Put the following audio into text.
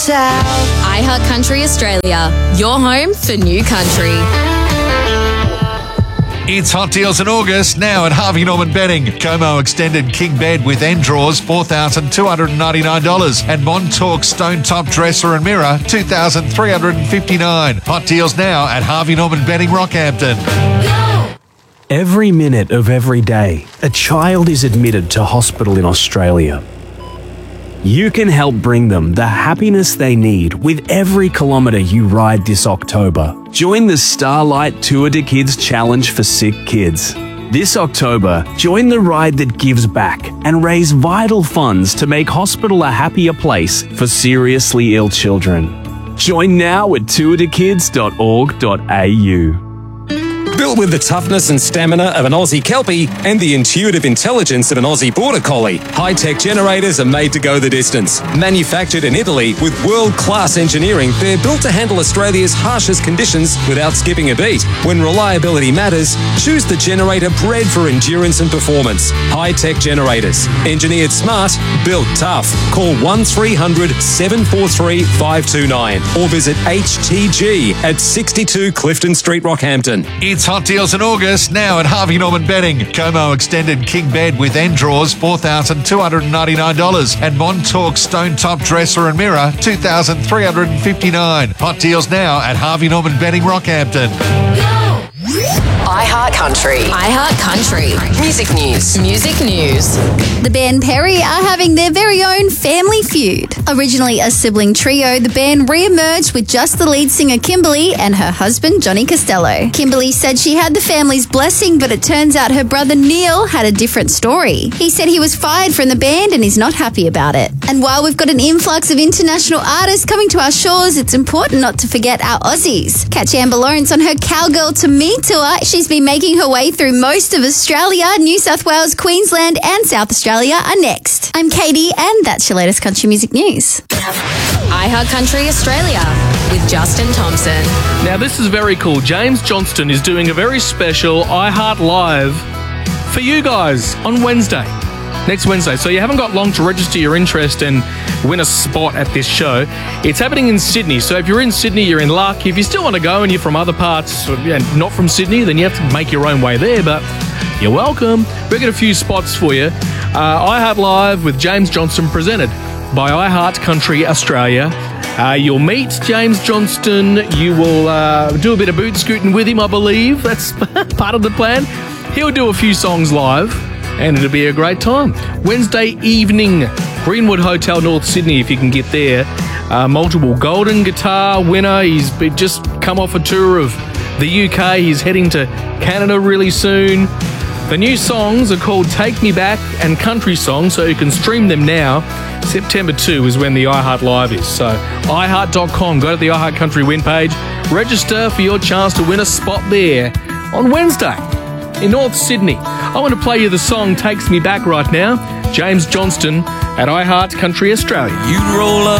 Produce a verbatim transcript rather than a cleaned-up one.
iHeart Country Australia, your home for new country. It's Hot Deals in August, now at Harvey Norman Bedding. Como Extended King Bed with end drawers, four thousand two hundred ninety-nine dollars. And Montauk Stone Top Dresser and Mirror, two thousand three hundred fifty-nine dollars. Hot Deals now at Harvey Norman Bedding, Rockhampton. Every minute of every day, a child is admitted to hospital in Australia. You can help bring them the happiness they need with every kilometre you ride this October. Join the Starlight Tour de Kids Challenge for Sick Kids. This October, join the ride that gives back and raise vital funds to make hospital a happier place for seriously ill children. Join now at tour de kids dot org dot a u. Built with the toughness and stamina of an Aussie Kelpie and the intuitive intelligence of an Aussie Border Collie, high-tech generators are made to go the distance. Manufactured in Italy with world-class engineering, they're built to handle Australia's harshest conditions without skipping a beat. When reliability matters, choose the generator bred for endurance and performance. High-tech generators. Engineered smart, built tough. Call one three hundred, seven four three, five two nine or visit H T G at sixty-two Clifton Street, Rockhampton. It's Hot Deals in August, now at Harvey Norman Bedding. Como Extended King Bed with end drawers, four thousand two hundred ninety-nine dollars. And Montauk Stone Top Dresser and Mirror, two thousand three hundred fifty-nine dollars. Hot Deals now at Harvey Norman Bedding, Rockhampton. iHeart Country. iHeart Country. Music news. Music news. The band Perry are having their very own family feud. Originally a sibling trio, the band re-emerged with just the lead singer Kimberly and her husband Johnny Costello. Kimberly said she had the family's blessing, but it turns out her brother Neil had a different story. He said he was fired from the band and is not happy about it. And while we've got an influx of international artists coming to our shores, it's important not to forget our Aussies. Catch Amber Lawrence on her Cowgirl to Me tour. She's been making her way through most of Australia. New South Wales, Queensland and South Australia are next. I'm Katie and that's your latest country music news. iHeart Country Australia with Justin Thompson. Now this is very cool. James Johnston is doing a very special iHeart Live for you guys on Wednesday. Next Wednesday. So you haven't got long to register your interest and win a spot at this show. It's happening in Sydney. So if you're in Sydney, you're in luck. If you still want to go and you're from other parts and not from Sydney, then you have to make your own way there. But you're welcome. We've got a few spots for you. Uh, iHeart Live with James Johnston presented by iHeart Country Australia. Uh, you'll meet James Johnston. You will uh, do a bit of boot scooting with him, I believe. That's part of the plan. He'll do a few songs live. And it'll be a great time. Wednesday evening, Greenwood Hotel, North Sydney, if you can get there. Uh, multiple golden guitar winner. He's been just come off a tour of the U K. He's heading to Canada really soon. The new songs are called Take Me Back and Country Songs, so you can stream them now. September second is when the iHeart Live is. So i heart dot com, go to the iHeart Country win page, register for your chance to win a spot there on Wednesday in North Sydney. I want to play you the song Takes Me Back right now. James Johnston at iHeart Country Australia. You'd roll up